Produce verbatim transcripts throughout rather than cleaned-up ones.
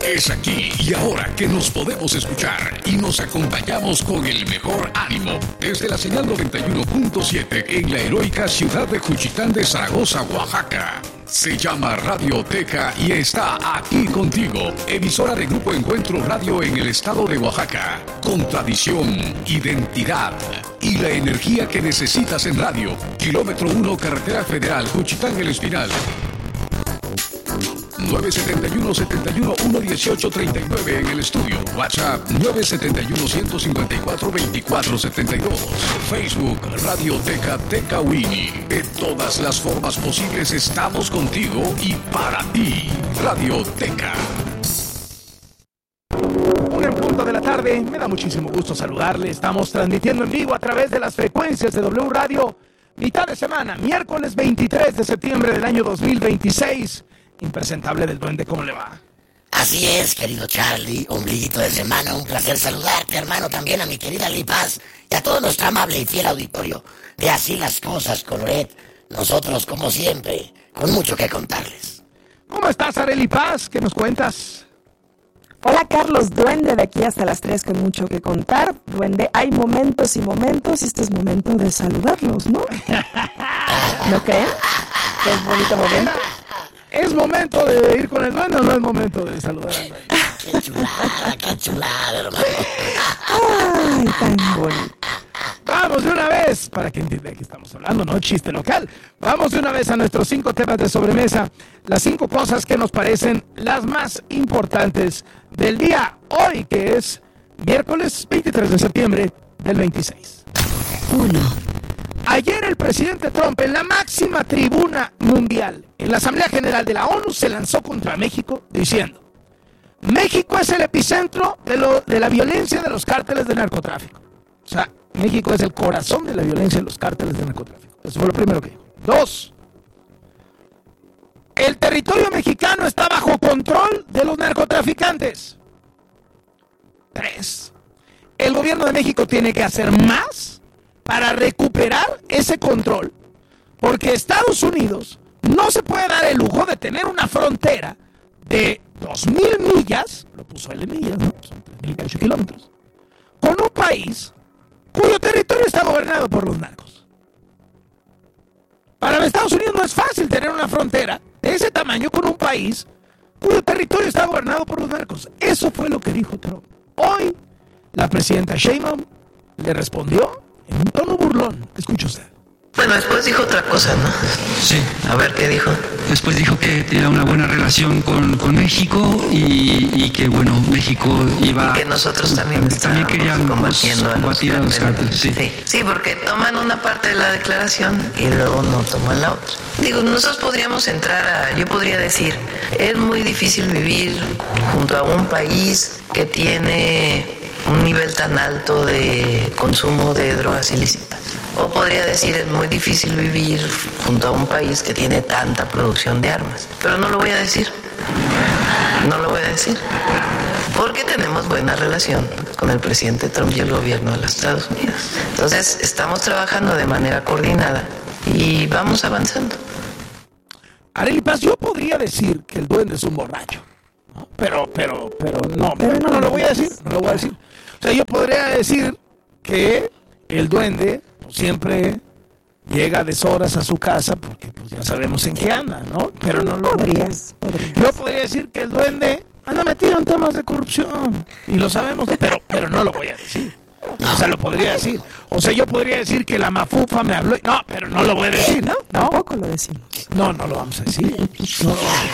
Es aquí y ahora que nos podemos escuchar y nos acompañamos con el mejor ánimo desde la señal noventa y uno punto siete en la heroica ciudad de Juchitán de Zaragoza, Oaxaca. Se llama Radioteca y está aquí contigo, emisora de Grupo Encuentro Radio en el estado de Oaxaca, con tradición, identidad y la energía que necesitas en radio. Kilómetro uno, Carretera Federal, Juchitán El Espinal. nueve siete uno, siete uno, uno uno tres nueve en el estudio. WhatsApp nueve siete uno, uno cinco cuatro, dos cuatro siete dos. Facebook Radioteca Tecawini. De todas las formas posibles estamos contigo y para ti. Radioteca. Una en punto de la tarde. Me da muchísimo gusto saludarle. Estamos transmitiendo en vivo a través de las frecuencias de W Radio. Mitad de semana, miércoles veintitrés de septiembre del año dos mil veintiséis. Impresentable del Duende, ¿cómo le va? Así es, querido Charlie, ombliguito de semana, un placer saludarte, hermano, también a mi querida Lipaz y a todo nuestro amable y fiel auditorio de Así las Cosas con Loret. Nosotros, como siempre, con mucho que contarles. ¿Cómo estás, Arely Paz? ¿Qué nos cuentas? Hola, Carlos Duende, de aquí hasta las tres con mucho que contar. Duende, hay momentos y momentos y este es momento de saludarlos, ¿no? ¿No creen? ¿Qué es bonito momento? ¿Es momento de ir con el Duende o no es momento de saludar al Duende? ¡Qué chulada, qué chulada, hermano! ¡Ay, tan bonito! Vamos de una vez, para que entienda de qué estamos hablando, no chiste local. Vamos de una vez a nuestros cinco temas de sobremesa. Las cinco cosas que nos parecen las más importantes del día hoy, que es miércoles veintitrés de septiembre del veintiséis. Uno. Ayer el presidente Trump, en la máxima tribuna mundial, en la Asamblea General de la ONU, se lanzó contra México diciendo: México es el epicentro de, lo, de la violencia de los cárteles de narcotráfico. O sea, México es el corazón de la violencia de los cárteles de narcotráfico. Eso fue lo primero que dijo. Dos, el territorio mexicano está bajo control de los narcotraficantes. Tres, el gobierno de México tiene que hacer más para recuperar ese control, porque Estados Unidos no se puede dar el lujo de tener una frontera de dos mil millas, lo puso él en millas, ¿no? Son tres mil y ocho kilómetros, con un país cuyo territorio está gobernado por los narcos. Para Estados Unidos no es fácil tener una frontera de ese tamaño con un país cuyo territorio está gobernado por los narcos. Eso fue lo que dijo Trump. Hoy, la presidenta Sheinbaum le respondió en un tono burlón. Escuche usted. Bueno, después dijo otra cosa, ¿no? Sí. A ver, ¿qué dijo? Después dijo que tenía una buena relación con, con México y, y que, bueno, México iba... Que nosotros también también queríamos combatiendo a los combatir a los cárteles, sí. sí. Sí, porque toman una parte de la declaración y luego no toman la otra. Digo, nosotros podríamos entrar a... Yo podría decir, es muy difícil vivir junto a un país que tiene un nivel tan alto de consumo de drogas ilícitas. O podría decir, es muy difícil vivir junto a un país que tiene tanta producción de armas. Pero no lo voy a decir. No lo voy a decir. Porque tenemos buena relación con el presidente Trump y el gobierno de los Estados Unidos. Entonces, estamos trabajando de manera coordinada y vamos avanzando. Arely Paz, yo podría decir que el Duende es un borracho, ¿no? Pero, pero, pero no, pero no, no lo voy a decir, no lo voy a decir. O sea, yo podría decir que el Duende siempre llega a deshoras a su casa porque pues ya sabemos en qué anda, ¿no? Pero no lo podrías, podrías. Yo podría decir que el Duende anda metido en temas de corrupción y lo sabemos, pero, pero no lo voy a decir. O sea, lo podría decir. O sea, yo podría decir que la mafufa me habló. No, pero no lo voy a decir, ¿no? ¿No? Tampoco lo decimos. No, no lo vamos a decir. No lo vamos a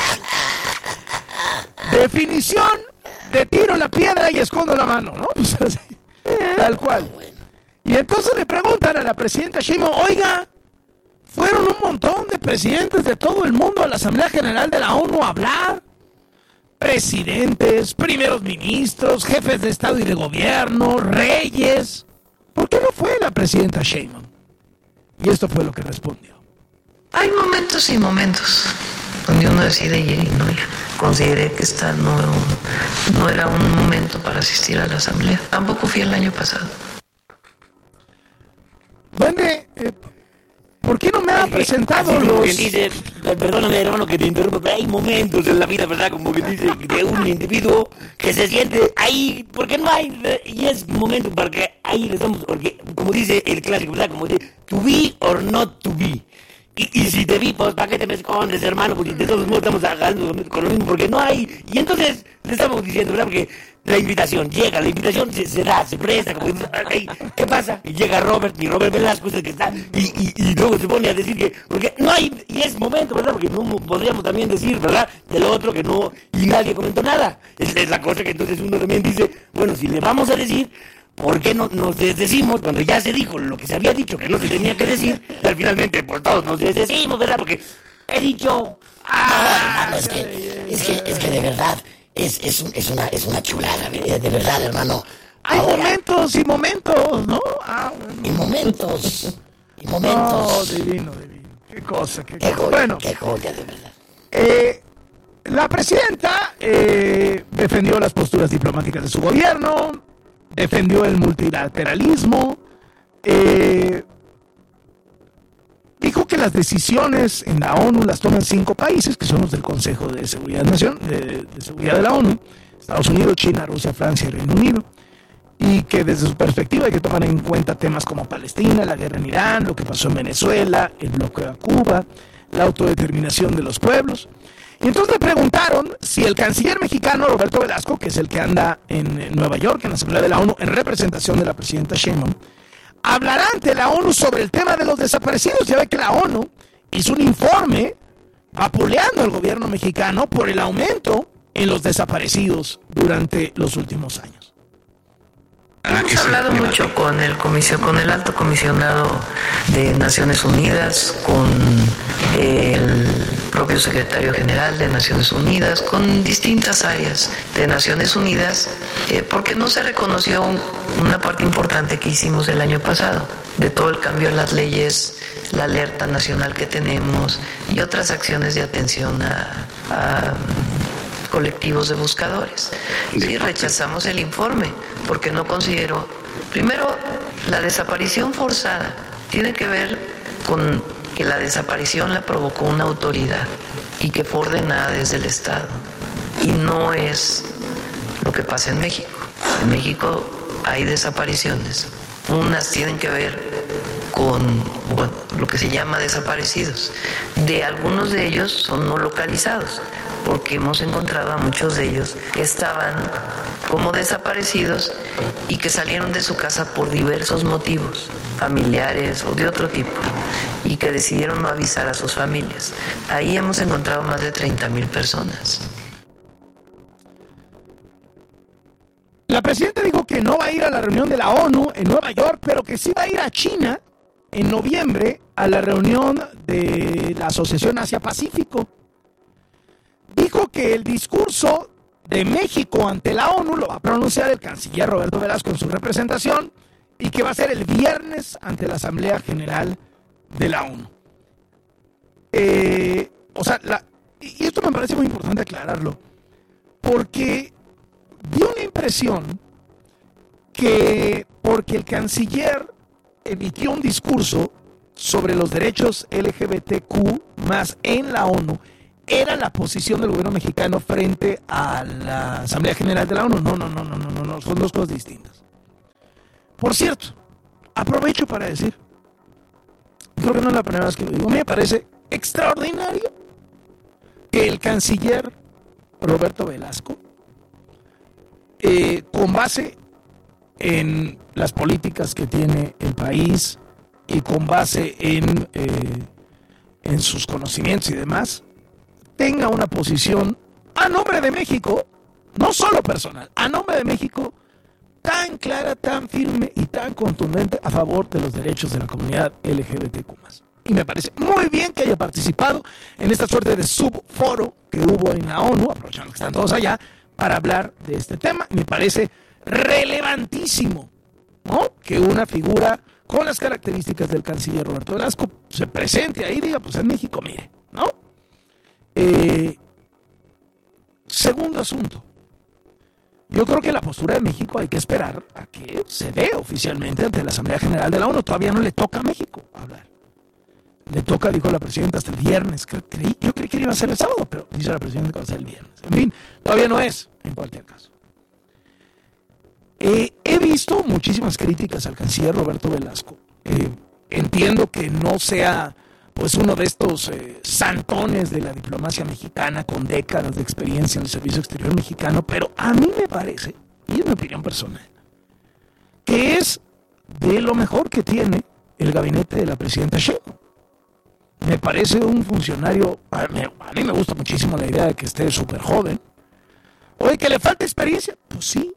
decir. Definición de tiro la piedra y escondo la mano, ¿no? O sea, sí, tal cual. Y entonces le preguntan a la presidenta Sheinbaum, oiga, fueron un montón de presidentes de todo el mundo a la Asamblea General de la ONU a hablar. Presidentes, primeros ministros, jefes de Estado y de Gobierno, reyes. ¿Por qué no fue la presidenta Sheinbaum? Y esto fue lo que respondió. Hay momentos y momentos donde uno decide ir y no ir. Consideré que esta no, no era un momento para asistir a la Asamblea. Tampoco fui el año pasado. Duende, eh, ¿por qué no me ha presentado así como los...? que dice, perdóname hermano que te interrumpa, pero hay momentos en la vida, ¿verdad? Como que dice de un individuo que se siente ahí, porque no hay, y es momento para que ahí le estamos, porque como dice el clásico, ¿verdad? Como dice, to be or not to be. Y, y si te vi, pues, ¿para qué te me escondes, hermano? Porque de todos modos estamos hablando con lo mismo, porque no hay... Y entonces le estamos diciendo, ¿verdad? Porque la invitación llega, la invitación se, se da, se presta, como dice, hey, ¿qué pasa? Y llega Robert, y Robert Velasco es el que está, y, y, y luego se pone a decir que... Porque no hay... Y es momento, ¿verdad? Porque no podríamos también decir, ¿verdad? Del otro que no... Y nadie comentó nada. Es, es la cosa que entonces uno también dice, bueno, si le vamos a decir... ¿Por qué no nos desdecimos cuando ya se dijo lo que se había dicho que no se tenía que decir? Y finalmente, por todos nos desdecimos, ¿verdad? Porque he dicho... Ah, no, hermano, es que, es que, es que de verdad, es, es, un, es, una, es una chulada, de verdad, hermano. Hay Ahora, momentos y momentos, ¿no? Ah, y momentos, y momentos. No, divino, divino. Qué cosa, qué, Qué cosa. joya, Bueno, qué joya, de verdad. eh, la presidenta eh, defendió las posturas diplomáticas de su gobierno, defendió el multilateralismo, eh, dijo que las decisiones en la ONU las toman cinco países, que son los del Consejo de Seguridad, Nación, de, de Seguridad de la ONU, Estados Unidos, China, Rusia, Francia y Reino Unido, y que desde su perspectiva hay que tomar en cuenta temas como Palestina, la guerra en Irán, lo que pasó en Venezuela, el bloqueo a Cuba, la autodeterminación de los pueblos. Y entonces le preguntaron si el canciller mexicano Roberto Velasco, que es el que anda en Nueva York, en la Asamblea de la ONU, en representación de la presidenta Sheinbaum, hablará ante la ONU sobre el tema de los desaparecidos. Ya ve que la ONU hizo un informe apoyando al gobierno mexicano por el aumento en los desaparecidos durante los últimos años. Hemos hablado mucho con el comisio, con el alto comisionado de Naciones Unidas, con el propio secretario general de Naciones Unidas, con distintas áreas de Naciones Unidas, eh, porque no se reconoció un, una parte importante que hicimos el año pasado, de todo el cambio en las leyes, la alerta nacional que tenemos y otras acciones de atención a, a colectivos de buscadores. Sí, rechazamos el informe porque no considero, primero, la desaparición forzada tiene que ver con que la desaparición la provocó una autoridad y que fue ordenada desde el Estado, y no es lo que pasa en México. En México hay desapariciones, unas tienen que ver con, bueno, lo que se llama desaparecidos. De algunos de ellos son no localizados, porque hemos encontrado a muchos de ellos que estaban como desaparecidos y que salieron de su casa por diversos motivos, familiares o de otro tipo, y que decidieron no avisar a sus familias. Ahí hemos encontrado más de treinta mil personas. La presidenta dijo que no va a ir a la reunión de la ONU en Nueva York, pero que sí va a ir a China en noviembre a la reunión de la Asociación Asia-Pacífico. Dijo que el discurso de México ante la ONU lo va a pronunciar el canciller Roberto Velasco en su representación y que va a ser el viernes ante la Asamblea General de la ONU. Eh, o sea, la, y esto me parece muy importante aclararlo, porque dio una impresión que porque el canciller emitió un discurso sobre los derechos L G B T Q más en la ONU, era la posición del gobierno mexicano frente a la Asamblea General de la ONU. No, no, no, no, no, no, no, son dos cosas distintas. Por cierto, aprovecho para decir, creo que no es la primera vez que lo digo, me parece extraordinario que el canciller Roberto Velasco, eh, con base en las políticas que tiene el país y con base en, eh, en sus conocimientos y demás, tenga una posición a nombre de México, no solo personal, a nombre de México, tan clara, tan firme y tan contundente a favor de los derechos de la comunidad L G B T Q más. Y me parece muy bien que haya participado en esta suerte de subforo que hubo en la ONU, aprovechando que están todos allá, para hablar de este tema. Me parece relevantísimo, ¿no?, que una figura con las características del canciller Roberto Velasco se presente ahí y diga, pues en México, mire, ¿no? Eh, segundo asunto, yo creo que la postura de México hay que esperar a que se dé oficialmente ante la Asamblea General de la ONU. Todavía no le toca a México hablar. le toca, dijo la presidenta, hasta el viernes. Creí, yo creí que iba a ser el sábado, pero dice la presidenta que va a ser el viernes. En fin, todavía no es, en cualquier caso. Eh, he visto muchísimas críticas al canciller Roberto Velasco. Eh, entiendo que no sea pues uno de estos eh, santones de la diplomacia mexicana con décadas de experiencia en el servicio exterior mexicano, pero a mí me parece, y es mi opinión personal, que es de lo mejor que tiene el gabinete de la presidenta Sheinbaum. Me parece un funcionario, a mí, a mí me gusta muchísimo la idea de que esté súper joven. Oye, que le falta experiencia, pues sí,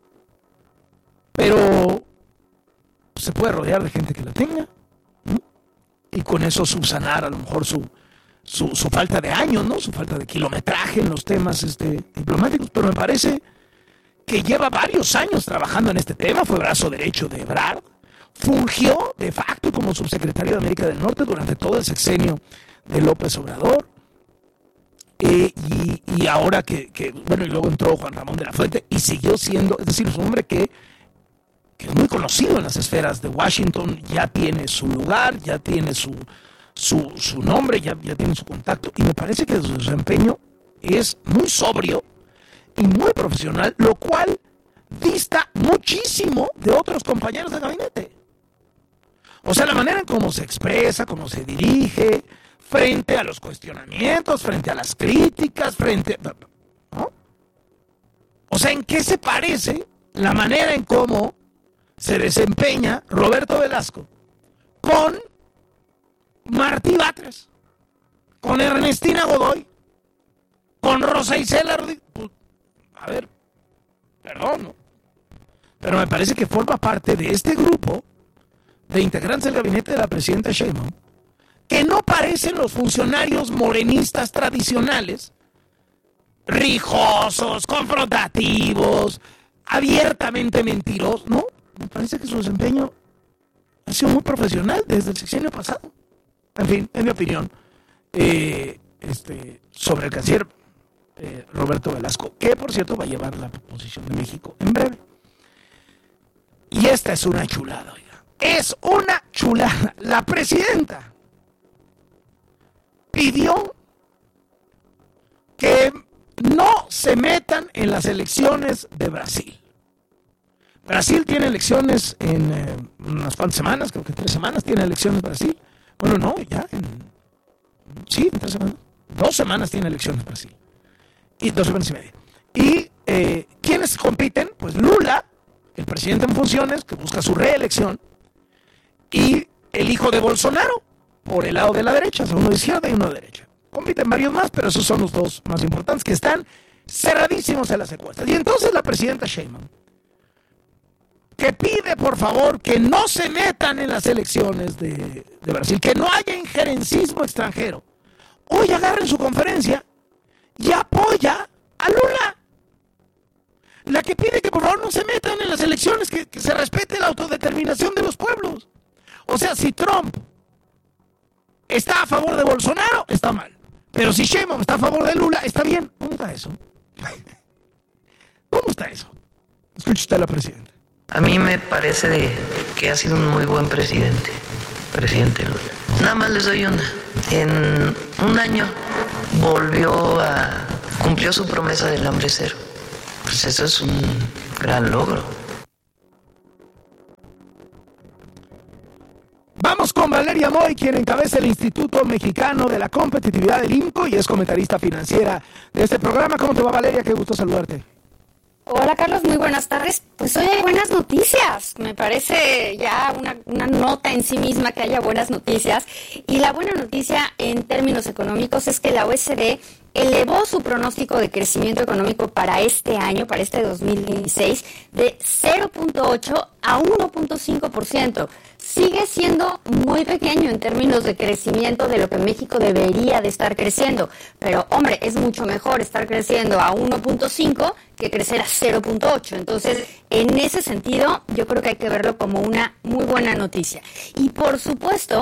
pero se puede rodear de gente que la tenga, ¿no? Y con eso subsanar a lo mejor su, su, su falta de años, ¿no? Su falta de kilometraje en los temas este, diplomáticos, pero me parece que lleva varios años trabajando en este tema, fue brazo derecho de Ebrard, fungió de facto como subsecretario de América del Norte durante todo el sexenio de López Obrador, eh, y, y ahora que, que, bueno, y luego entró Juan Ramón de la Fuente y siguió siendo, es decir, es un hombre que, que es muy conocido en las esferas de Washington, ya tiene su lugar, ya tiene su, su, su nombre, ya, ya tiene su contacto, y me parece que su desempeño es muy sobrio y muy profesional, lo cual dista muchísimo de otros compañeros de gabinete. O sea, la manera en cómo se expresa, cómo se dirige, frente a los cuestionamientos, frente a las críticas, frente... ¿no? O sea, ¿en qué se parece la manera en cómo se desempeña Roberto Velasco con Martí Batres, con Ernestina Godoy, con Rosa Isela Rodríguez? Pues, a ver, perdón, ¿no? Pero me parece que forma parte de este grupo de integrantes del gabinete de la presidenta Sheinbaum que no parecen los funcionarios morenistas tradicionales, rijosos, confrontativos, abiertamente mentirosos, ¿no? Me parece que su desempeño ha sido muy profesional desde el sexenio pasado. En fin, en mi opinión, eh, este, sobre el canciller eh, Roberto Velasco, que por cierto va a llevar la posición de México en breve. Y esta es una chulada, oiga. Es una chulada. La presidenta pidió que no se metan en las elecciones de Brasil. Brasil tiene elecciones en eh, unas cuantas semanas, creo que tres semanas tiene elecciones Brasil. Bueno, no, ya en... Sí, en tres semanas. Dos semanas tiene elecciones Brasil. Y dos semanas y media. Y eh, ¿quiénes compiten? Pues Lula, el presidente en funciones, que busca su reelección, y el hijo de Bolsonaro, por el lado de la derecha, o sea, uno de izquierda y uno de derecha. Compiten varios más, pero esos son los dos más importantes, que están cerradísimos en las encuestas. Y entonces la presidenta Sheinbaum, que pide por favor que no se metan en las elecciones de, de Brasil, que no haya injerencismo extranjero, hoy agarra en su conferencia y apoya a Lula. La que pide que por favor no se metan en las elecciones, que, que se respete la autodeterminación de los pueblos. O sea, si Trump está a favor de Bolsonaro, está mal. Pero si Sheinbaum está a favor de Lula, está bien. ¿Cómo está eso? ¿Cómo está eso? Escuche usted a la presidenta. A mí me parece de que ha sido un muy buen presidente, presidente Lula. Nada más les doy una. En un año volvió a... cumplió su promesa del hambre cero. Pues eso es un gran logro. Vamos con Valeria Moy, quien encabeza el Instituto Mexicano de la Competitividad del I M C O y es comentarista financiera de este programa. ¿Cómo te va, Valeria? Qué gusto saludarte. Hola, Carlos, muy buenas tardes. Pues hoy hay buenas noticias. Me parece ya una, una nota en sí misma que haya buenas noticias. Y la buena noticia en términos económicos es que la O E C D elevó su pronóstico de crecimiento económico para este año, para este dos mil dieciséis, de cero punto ocho a uno punto cinco por ciento. Sigue siendo muy pequeño en términos de crecimiento de lo que México debería de estar creciendo. Pero, hombre, es mucho mejor estar creciendo a uno punto cinco que crecer a cero punto ocho. Entonces, en ese sentido, yo creo que hay que verlo como una muy buena noticia. Y, por supuesto,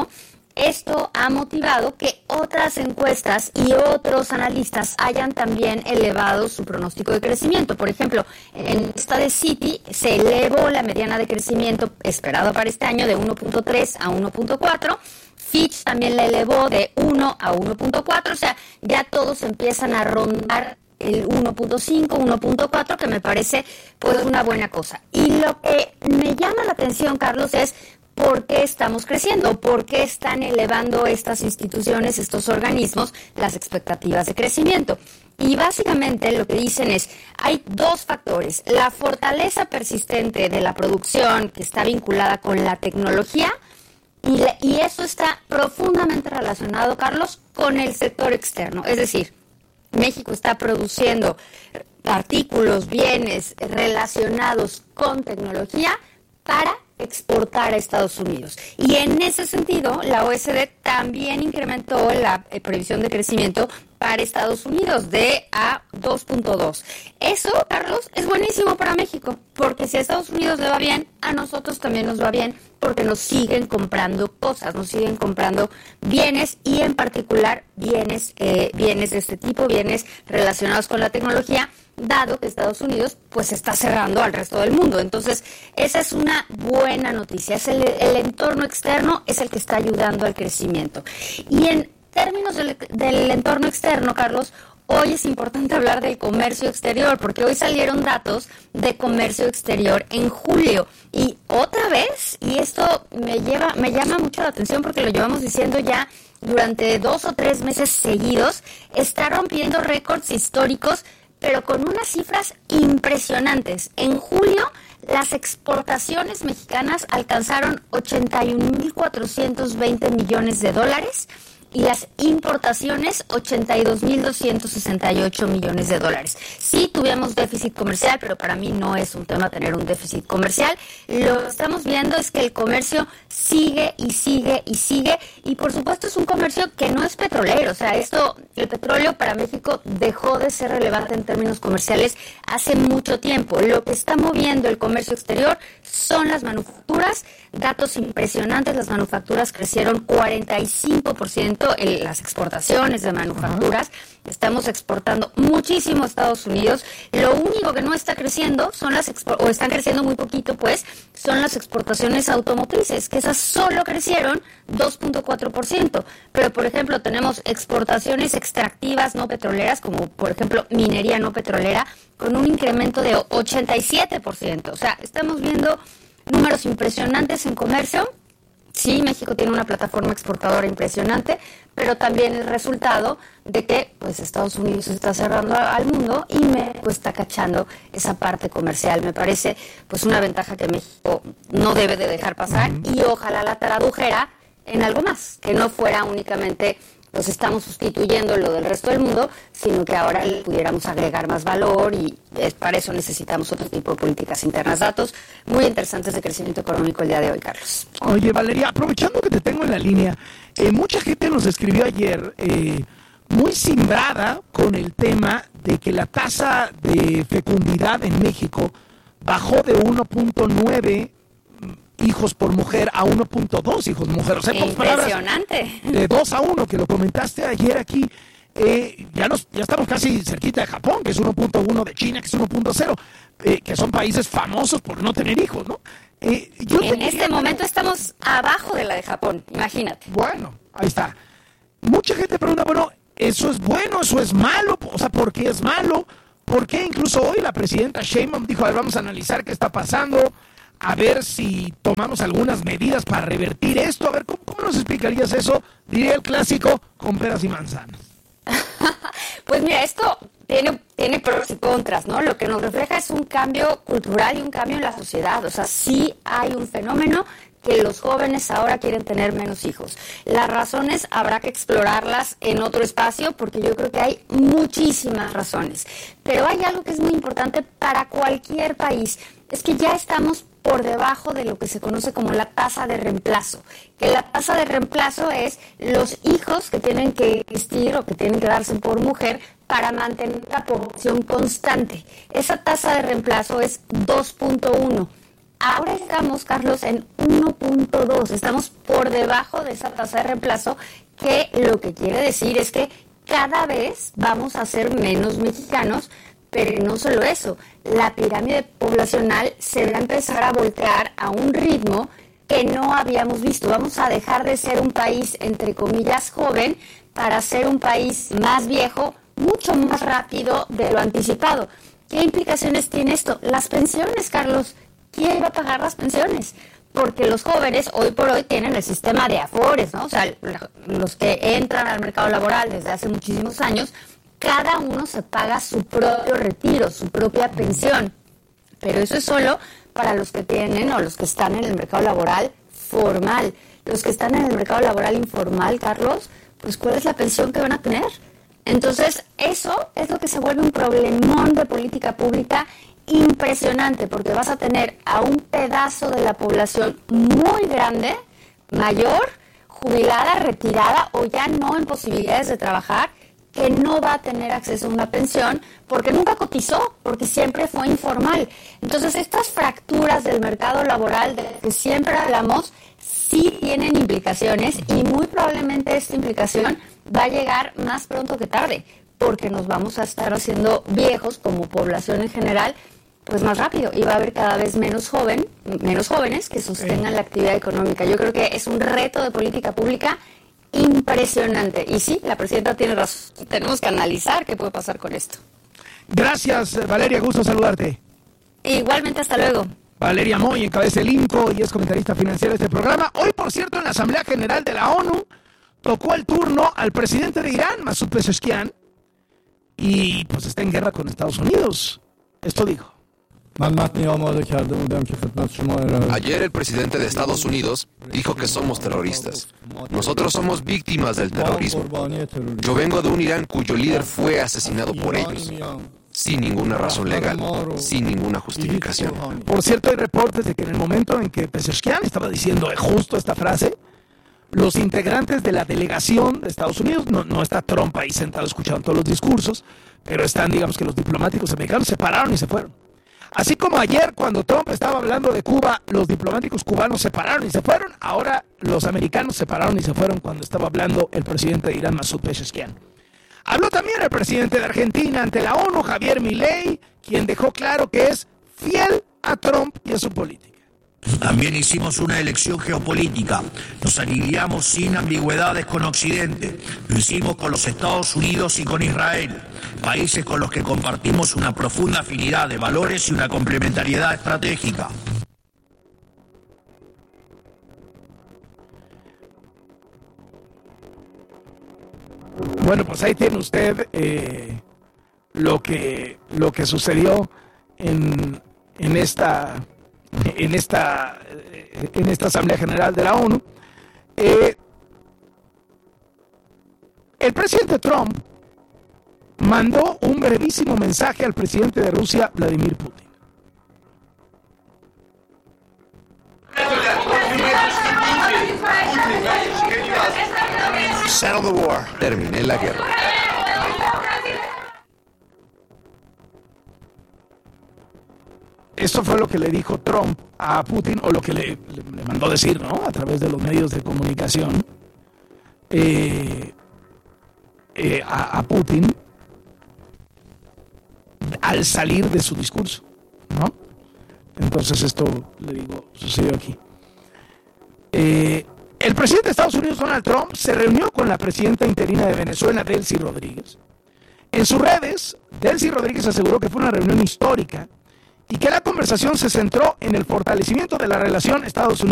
esto ha motivado que otras encuestas y otros analistas hayan también elevado su pronóstico de crecimiento. Por ejemplo, en esta de Citi se elevó la mediana de crecimiento esperado para este año de uno punto tres a uno punto cuatro. Fitch también la elevó de uno a uno punto cuatro. O sea, ya todos empiezan a rondar el uno punto cinco, uno punto cuatro, que me parece pues una buena cosa. Y lo que me llama la atención, Carlos, es ¿por qué estamos creciendo? ¿Por qué están elevando estas instituciones, estos organismos, las expectativas de crecimiento? Y básicamente lo que dicen es, hay dos factores. La fortaleza persistente de la producción que está vinculada con la tecnología, y, le, y eso está profundamente relacionado, Carlos, con el sector externo. Es decir, México está produciendo artículos, bienes relacionados con tecnología para exportar a Estados Unidos. Y en ese sentido, la O E C D también incrementó la eh, previsión de crecimiento para Estados Unidos de a dos punto dos. Eso, Carlos, es buenísimo para México, porque si a Estados Unidos le va bien, a nosotros también nos va bien, porque nos siguen comprando cosas, nos siguen comprando bienes y en particular bienes, eh, bienes de este tipo, bienes relacionados con la tecnología, dado que Estados Unidos pues está cerrando al resto del mundo. Entonces, esa es una buena noticia. Es el, el entorno externo es el que está ayudando al crecimiento. Y en términos del, del entorno externo, Carlos, hoy es importante hablar del comercio exterior, porque hoy salieron datos de comercio exterior en julio. Y otra vez, y esto me lleva, me llama mucho la atención porque lo llevamos diciendo ya durante dos o tres meses seguidos, está rompiendo récords históricos, pero con unas cifras impresionantes. En julio, las exportaciones mexicanas alcanzaron ochenta y un mil cuatrocientos veinte millones de dólares y las importaciones ochenta y dos mil doscientos sesenta y ocho millones de dólares. Sí tuvimos déficit comercial, pero para mí no es un tema tener un déficit comercial. Lo que estamos viendo es que el comercio sigue y sigue y sigue, y por supuesto es un comercio que no es petrolero. O sea, esto, el petróleo para México dejó de ser relevante en términos comerciales hace mucho tiempo. Lo que está moviendo el comercio exterior son las manufacturas. Datos impresionantes, las manufacturas crecieron cuarenta y cinco por ciento en las exportaciones de manufacturas. Estamos exportando muchísimo a Estados Unidos. Lo único que no está creciendo son las expo- o están creciendo muy poquito, pues, son las exportaciones automotrices, que esas solo crecieron dos punto cuatro por ciento. Pero, por ejemplo, tenemos exportaciones extractivas no petroleras, como por ejemplo minería no petrolera, con un incremento de ochenta y siete por ciento. O sea, estamos viendo números impresionantes en comercio. Sí, México tiene una plataforma exportadora impresionante, pero también el resultado de que pues Estados Unidos está cerrando al mundo y México está cachando esa parte comercial. Me parece pues una ventaja que México no debe de dejar pasar, y ojalá la tradujera en algo más, que no fuera únicamente pues estamos sustituyendo lo del resto del mundo, sino que ahora le pudiéramos agregar más valor, y es, para eso necesitamos otro tipo de políticas internas. Datos muy interesantes de crecimiento económico el día de hoy, Carlos. Oye, Valeria, aprovechando que te tengo en la línea, eh, mucha gente nos escribió ayer eh, muy cimbrada con el tema de que la tasa de fecundidad en México bajó de uno punto nueve hijos por mujer a uno punto dos hijos por mujer. O sea, impresionante. De dos a uno, que lo comentaste ayer aquí. Eh, ya, nos, ya estamos casi cerquita de Japón, que es uno punto uno, de China, que es uno punto cero, eh, que son países famosos por no tener hijos, ¿no? Eh, yo en este momento estamos abajo de la de Japón, imagínate. Bueno, ahí está. Mucha gente pregunta, bueno, ¿eso es bueno, eso es malo? O sea, ¿por qué es malo? ¿Por qué incluso hoy la presidenta Sheinbaum dijo, a ver, vamos a analizar qué está pasando, a ver si tomamos algunas medidas para revertir esto? A ver, ¿cómo, cómo nos explicarías eso? Diría el clásico, con peras y manzanas. Pues mira, esto tiene, tiene pros y contras, ¿no? Lo que nos refleja es un cambio cultural y un cambio en la sociedad. O sea, sí hay un fenómeno que los jóvenes ahora quieren tener menos hijos. Las razones habrá que explorarlas en otro espacio, porque yo creo que hay muchísimas razones. Pero hay algo que es muy importante para cualquier país, es que ya estamos por debajo de lo que se conoce como la tasa de reemplazo. Que la tasa de reemplazo es los hijos que tienen que existir o que tienen que darse por mujer para mantener la población constante. Esa tasa de reemplazo es dos punto uno. Ahora estamos, Carlos, en uno punto dos, estamos por debajo de esa tasa de reemplazo, que lo que quiere decir es que cada vez vamos a ser menos mexicanos, pero no solo eso, la pirámide poblacional se va a empezar a voltear a un ritmo que no habíamos visto. Vamos a dejar de ser un país, entre comillas, joven, para ser un país más viejo, mucho más rápido de lo anticipado. ¿Qué implicaciones tiene esto? Las pensiones, Carlos. ¿Quién va a pagar las pensiones? Porque los jóvenes hoy por hoy tienen el sistema de afores, ¿no? O sea, los que entran al mercado laboral desde hace muchísimos años, cada uno se paga su propio retiro, su propia pensión. Pero eso es solo para los que tienen o los que están en el mercado laboral formal. Los que están en el mercado laboral informal, Carlos, pues ¿cuál es la pensión que van a tener? Entonces, eso es lo que se vuelve un problemón de política pública impresionante, porque vas a tener a un pedazo de la población muy grande, mayor, jubilada, retirada o ya no en posibilidades de trabajar, que no va a tener acceso a una pensión porque nunca cotizó, porque siempre fue informal. Entonces, estas fracturas del mercado laboral de que siempre hablamos sí tienen implicaciones, y muy probablemente esta implicación va a llegar más pronto que tarde, porque nos vamos a estar haciendo viejos como población en general, pues más rápido, y va a haber cada vez menos joven, menos jóvenes que sostengan la actividad económica. Yo creo que es un reto de política pública impresionante. Y sí, la presidenta tiene razón. Tenemos que analizar qué puede pasar con esto. Gracias, Valeria, gusto saludarte. Igualmente, hasta luego. Valeria Moy encabeza el INCO y es comentarista financiera de este programa. Hoy, por cierto, en la Asamblea General de la ONU tocó el turno al presidente de Irán, Masoud Pezeshkian, y pues está en guerra con Estados Unidos. Esto dijo. Ayer el presidente de Estados Unidos dijo que somos terroristas. Nosotros somos víctimas del terrorismo. Yo vengo de un Irán cuyo líder fue asesinado por ellos, sin ninguna razón legal, sin ninguna justificación. Por cierto, hay reportes de que en el momento en que Pezeshkian estaba diciendo justo esta frase, los integrantes de la delegación de Estados Unidos, no, no está Trump ahí sentado escuchando todos los discursos, pero están, digamos que los diplomáticos americanos se pararon y se fueron. Así como ayer cuando Trump estaba hablando de Cuba, los diplomáticos cubanos se pararon y se fueron, ahora los americanos se pararon y se fueron cuando estaba hablando el presidente de Irán, Masoud Pezeshkian. Habló también el presidente de Argentina ante la ONU, Javier Milei, quien dejó claro que es fiel a Trump y a su política. También hicimos una elección geopolítica. Nos alineamos sin ambigüedades con Occidente. Lo hicimos con los Estados Unidos y con Israel, países con los que compartimos una profunda afinidad de valores y una complementariedad estratégica. Bueno, pues ahí tiene usted eh, lo que lo que sucedió en, en esta en esta en esta Asamblea General de la ONU. Eh, el presidente Trump mandó un brevísimo mensaje al presidente de Rusia, Vladimir Putin. Settle the war. Terminé la guerra. Esto fue lo que le dijo Trump a Putin, o lo que le, le, le mandó decir, ¿no? A través de los medios de comunicación eh, eh, a, a Putin al salir de su discurso, ¿no? Entonces esto, le digo, sucedió aquí. Eh, el presidente de Estados Unidos, Donald Trump, se reunió con la presidenta interina de Venezuela, Delcy Rodríguez. En sus redes, Delcy Rodríguez aseguró que fue una reunión histórica y que la conversación se centró en el fortalecimiento de la relación Estados Unidos